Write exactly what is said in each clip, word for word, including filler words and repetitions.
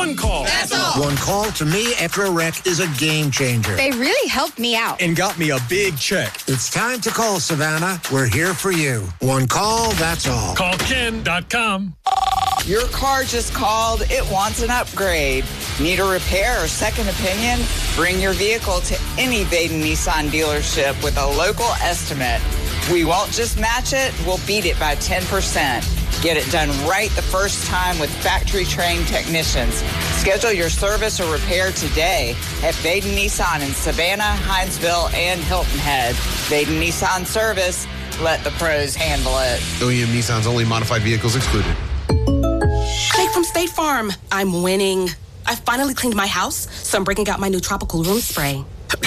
One call. That's all. One call to me after a wreck is a game changer. They really helped me out. And got me a big check. It's time to call, Savannah. We're here for you. One call, that's all. Call Ken dot com. Your car just called. It wants an upgrade. Need a repair or second opinion? Bring your vehicle to any Baden Nissan dealership with a local estimate. We won't just match it, we'll beat it by ten percent. Get it done right the first time with factory-trained technicians. Schedule your service or repair today at Baden Nissan in Savannah, Hinesville, and Hilton Head. Baden Nissan Service. Let the pros handle it. O E M Nissan's only modified vehicles excluded. Jake from State Farm. I'm winning. I finally cleaned my house, so I'm breaking out my new tropical room spray.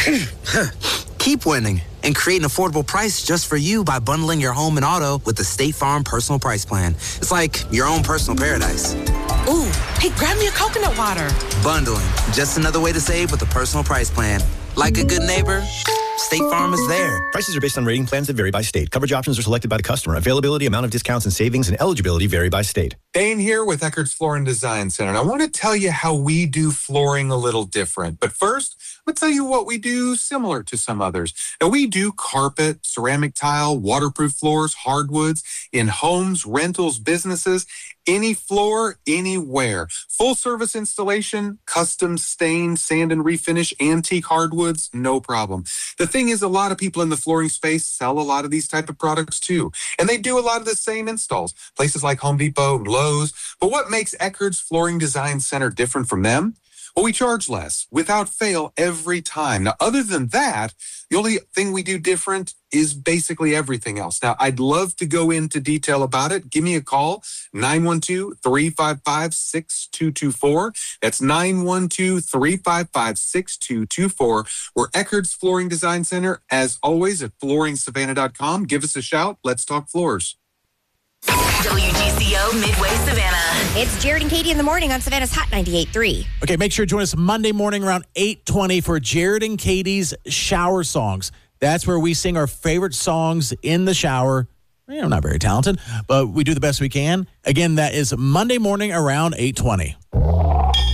Keep winning and create an affordable price just for you by bundling your home and auto with the State Farm Personal Price Plan. It's like your own personal paradise. Ooh, hey, grab me a coconut water. Bundling, just another way to save with a personal price plan. Like a good neighbor, State Farm is there. Prices are based on rating plans that vary by state. Coverage options are selected by the customer. Availability, amount of discounts and savings, and eligibility vary by state. Dane here with Eckerd's Flooring Design Center. And I want to tell you how we do flooring a little different. But first, I'm going to tell you what we do similar to some others. Now, we do carpet, ceramic tile, waterproof floors, hardwoods in homes, rentals, businesses, any floor, anywhere. Full service installation, custom stain, sand and refinish, antique hardwoods, no problem. The thing is, a lot of people in the flooring space sell a lot of these type of products too. And they do a lot of the same installs. Places like Home Depot and Lowe's. But what makes Eckerd's Flooring Design Center different from them? Well, we charge less, without fail, every time. Now, other than that, the only thing we do different is basically everything else. Now, I'd love to go into detail about it. Give me a call, nine one two, three five five, six two two four. That's nine one two, three five five, six two two four. We're Eckerd's Flooring Design Center, as always, at flooring savannah dot com. Give us a shout. Let's talk floors. W G C O Midway Savannah. It's Jared and Katie in the morning on Savannah's Hot ninety-eight point three. Okay, make sure to join us Monday morning around eight twenty for Jared and Katie's Shower Songs. That's where we sing our favorite songs in the shower. You know, not very talented, but we do the best we can. Again, that is Monday morning around eight twenty.